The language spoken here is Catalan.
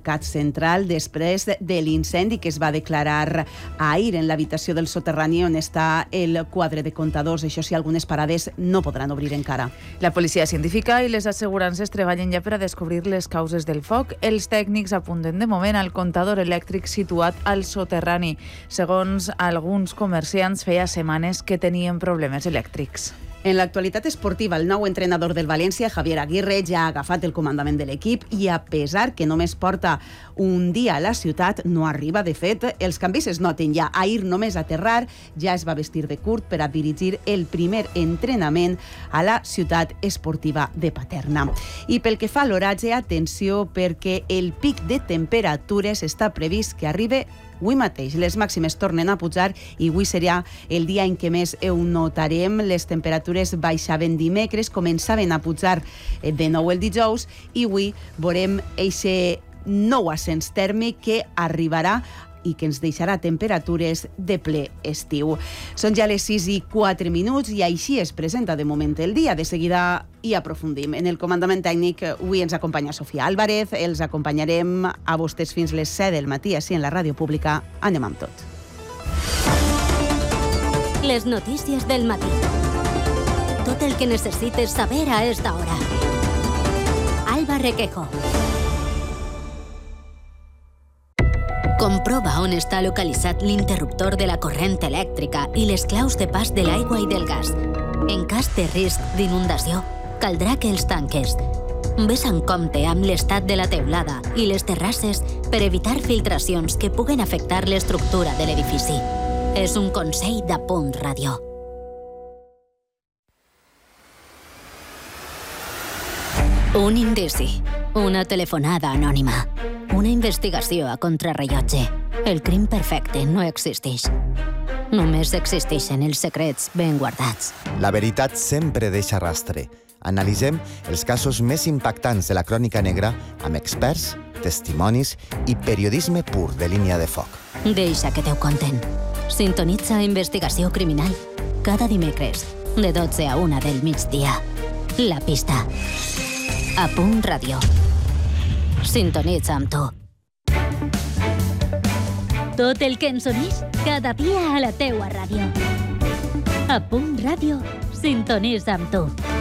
mercat central després de l'incendi que es va declarar ahir en l'habitació del soterrani on està el quadre de comptadors. Això sí, algunes parades no podran obrir encara. La policia científica i les assegurances treballen ja per a descobrir les causes del foc. Els tècnics apunten de moment al comptador elèctric situat al soterrani. Segons alguns comerciants, feia setmanes que tenien problemes elèctrics. En l'actualitat esportiva, el nou entrenador del València, Javier Aguirre, ja ha agafat el comandament de l'equip i, a pesar que només porta un dia a la ciutat, no arriba. De fet, els canvis es noten ja. Ahir, només aterrar, ja es va vestir de curt per a dirigir el primer entrenament a la ciutat esportiva de Paterna. I pel que fa a l'horatge, atenció, perquè el pic de temperatures està previst que arribi avui mateix. Les màximes tornen a pujar i avui serà el dia en què més ho notarem. Les temperatures baixaven dimecres, començaven a pujar de nou el dijous i avui veurem eixe nou ascens tèrmic que arribarà i que ens deixarà temperatures de ple estiu. Són ja les 6:04 i així es presenta de moment el dia. De seguida hi aprofundim. En el comandament tècnic avui ens acompanya Sofia Álvarez. Els acompanyarem a vostès fins les 7 del matí, així en la ràdio pública. Anem amb tot. Les notícies del matí. Tot el que necessites saber a esta hora. Alba Requejo. Comprova on està localitzat l'interruptor de la corrent elèctrica i les claus de pas de l'aigua i del gas. En cas de risc d'inundació, caldrà que els tanques. Ves en compte amb l'estat de la teulada i les terrasses per evitar filtracions que puguen afectar l'estructura de l'edifici. És un consell de Punt Ràdio. Un indici, una telefonada anònima, una investigació a contrarrellotge. El crim perfecte no existeix. Només existeixen els secrets ben guardats. La veritat sempre deixa rastre. Analitzem els casos més impactants de la crònica negra amb experts, testimonis i periodisme pur de línia de foc. Deixa que t'ho conten. Sintonitza Investigació Criminal cada dimecres, de 12 a 1 del migdia. La pista. A Punt Ràdio. Sintonitza amb tu. Tot el que ens uneix cada dia a la teua ràdio. A Punt Ràdio, sintonitza amb tu.